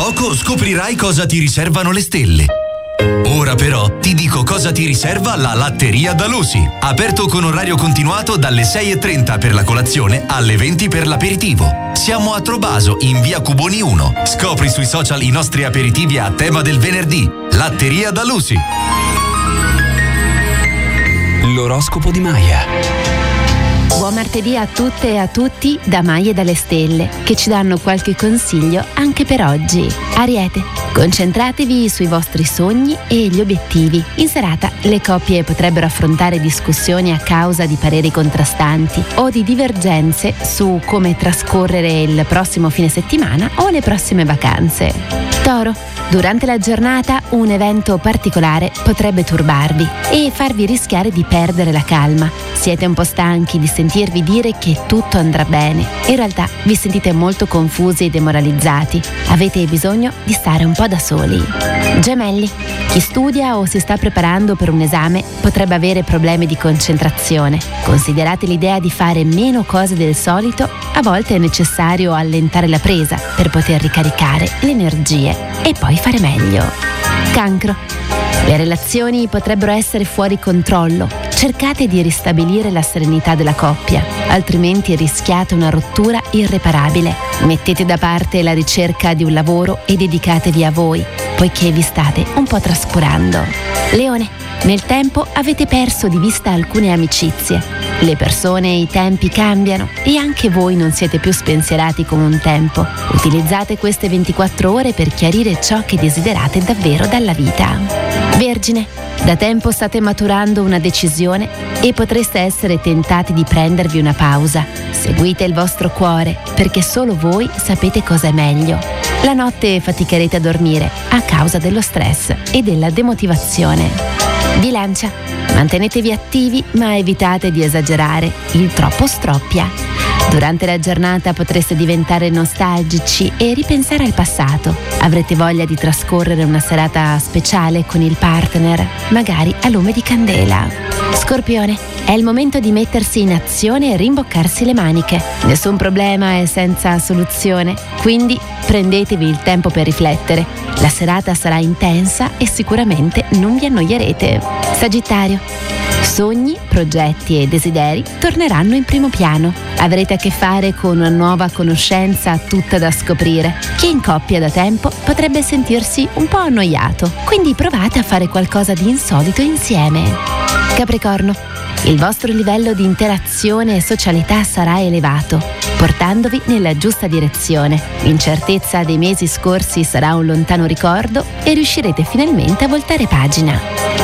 poco scoprirai cosa ti riservano le stelle. Ora però ti dico cosa ti riserva la Latteria da Lusi. Aperto con orario continuato dalle 6:30 per la colazione alle 20 per l'aperitivo. Siamo a Trovaso, in via Cuboni 1. Scopri sui social i nostri aperitivi a tema del venerdì. Latteria da Lusi. L'oroscopo di Maya. Buon martedì a tutte e a tutti da Maya e dalle stelle, che ci danno qualche consiglio anche per oggi. Ariete, concentratevi sui vostri sogni e gli obiettivi. In serata le coppie potrebbero affrontare discussioni a causa di pareri contrastanti o di divergenze su come trascorrere il prossimo fine settimana o le prossime vacanze. Toro, durante la giornata un evento particolare potrebbe turbarvi e farvi rischiare di perdere la calma. Siete un po' stanchi di sentirvi dire che tutto andrà bene. In realtà vi sentite molto confusi e demoralizzati. Avete bisogno di stare un po' da soli. Gemelli, chi studia o si sta preparando per un esame potrebbe avere problemi di concentrazione. Considerate l'idea di fare meno cose del solito. A volte è necessario allentare la presa per poter ricaricare le energie e poi fare meglio. Cancro, le relazioni potrebbero essere fuori controllo. Cercate di ristabilire la serenità della coppia, altrimenti rischiate una rottura irreparabile. Mettete da parte la ricerca di un lavoro e dedicatevi a voi, poiché vi state un po' trascurando. Leone, nel tempo avete perso di vista alcune amicizie. Le persone e i tempi cambiano e anche voi non siete più spensierati come un tempo. Utilizzate queste 24 ore per chiarire ciò che desiderate davvero dalla vita. Vergine, da tempo state maturando una decisione e potreste essere tentati di prendervi una pausa. Seguite il vostro cuore, perché solo voi sapete cosa è meglio. La notte faticherete a dormire a causa dello stress e della demotivazione. Bilancia, mantenetevi attivi ma evitate di esagerare, il troppo stroppia. Durante la giornata potreste diventare nostalgici e ripensare al passato. Avrete voglia di trascorrere una serata speciale con il partner, magari a lume di candela. Scorpione, è il momento di mettersi in azione e rimboccarsi le maniche. Nessun problema è senza soluzione, quindi prendetevi il tempo per riflettere. La serata sarà intensa e sicuramente non vi annoierete. Sagittario, sogni, progetti e desideri torneranno in primo piano. Avrete a che fare con una nuova conoscenza tutta da scoprire. Chi è in coppia da tempo potrebbe sentirsi un po' annoiato, quindi provate a fare qualcosa di insolito insieme. Capricorno, il vostro livello di interazione e socialità sarà elevato, portandovi nella giusta direzione. L'incertezza dei mesi scorsi sarà un lontano ricordo e riuscirete finalmente a voltare pagina.